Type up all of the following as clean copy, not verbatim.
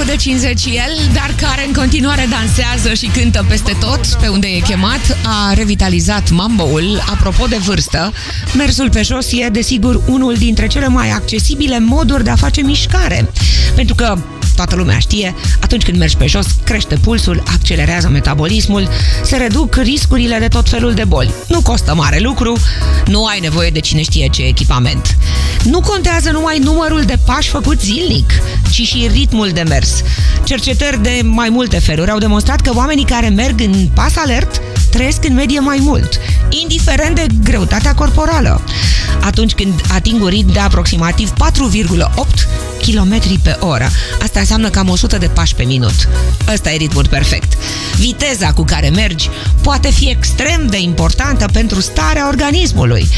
de 50 el, dar care în continuare dansează și cântă peste tot pe unde e chemat, a revitalizat mambo-ul. Apropo de vârstă, mersul pe jos e, desigur, unul dintre cele mai accesibile moduri de a face mișcare. Pentru că toată lumea știe, atunci când mergi pe jos, crește pulsul, accelerează metabolismul, se reduc riscurile de tot felul de boli. Nu costă mare lucru, nu ai nevoie de cine știe ce echipament. Nu contează numai numărul de pași făcuți zilnic, ci și ritmul de mers. Cercetări de mai multe feluri au demonstrat că oamenii care merg în pas alert trăiesc în medie mai mult, indiferent de greutatea corporală. Atunci când ating un ritm de aproximativ 4,8 km pe oră. Asta înseamnă cam 100 de pași pe minut. Ăsta e ritmul perfect. Viteza cu care mergi poate fi extrem de importantă pentru starea organismului.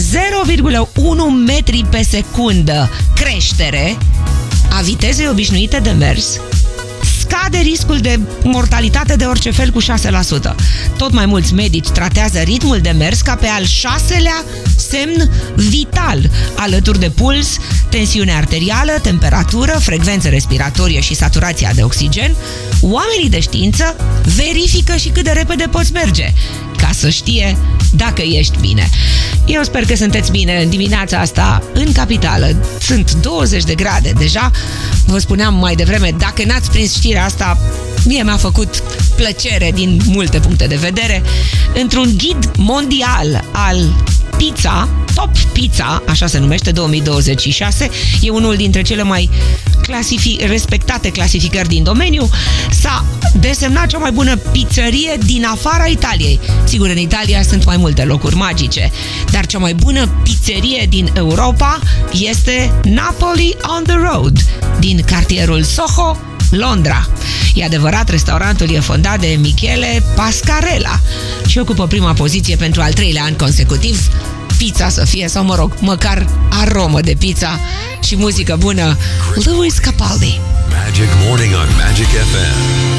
0,1 metri pe secundă creștere a vitezei obișnuite de mers scade riscul de mortalitate de orice fel cu 6%. Tot mai mulți medici tratează ritmul de mers ca pe al 6-lea semn vital, alături de puls, tensiune arterială, temperatură, frecvență respiratorie și saturația de oxigen. Oamenii de știință verifică și cât de repede poți merge, ca să știe dacă ești bine. Eu sper că sunteți bine în dimineața asta în capitală. Sunt 20 de grade deja. Vă spuneam mai devreme, dacă n-ați prins știrea asta, mie mi-a făcut plăcere din multe puncte de vedere. Într-un ghid mondial al pizza, Top Pizza, așa se numește, 2026, e unul dintre cele mai respectate clasificări din domeniu, s-a desemnat cea mai bună pizzerie din afara Italiei. Sigur, în Italia sunt mai multe locuri magice, dar cea mai bună pizzerie din Europa este Napoli on the Road, din cartierul Soho, Londra. E adevărat, restaurantul e fondat de Michele Pascarella și ocupă prima poziție pentru al 3-lea an consecutiv. Pizza să fie, sau mă rog, măcar aromă de pizza și muzică bună. Lewis Capaldi. Magic Morning on Magic FM.